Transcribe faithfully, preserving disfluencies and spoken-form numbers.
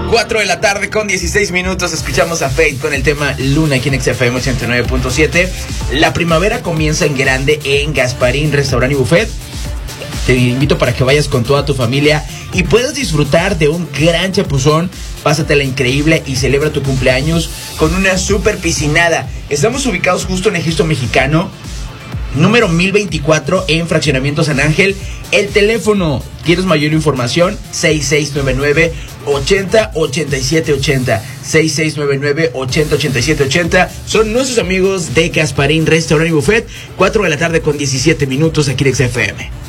cuatro de la tarde con dieciséis minutos. Escuchamos a Fate con el tema Luna aquí en X F M ochenta y nueve punto siete. La primavera comienza en grande en Gasparín Restaurante y Buffet. Te invito para que vayas con toda tu familia y puedas disfrutar de un gran chapuzón. Pásatela increíble y celebra tu cumpleaños con una super piscinada. Estamos ubicados justo en Ejército Mexicano, número mil veinticuatro, en Fraccionamiento San Ángel. El teléfono, ¿quieres mayor información? seis seis nueve nueve, ochenta, ochenta y siete ochenta. seis seis nueve nueve, ochenta, ochenta y siete ochenta. Son nuestros amigos de Gasparín Restaurant y Buffet. cuatro de la tarde con diecisiete minutos aquí en X F M.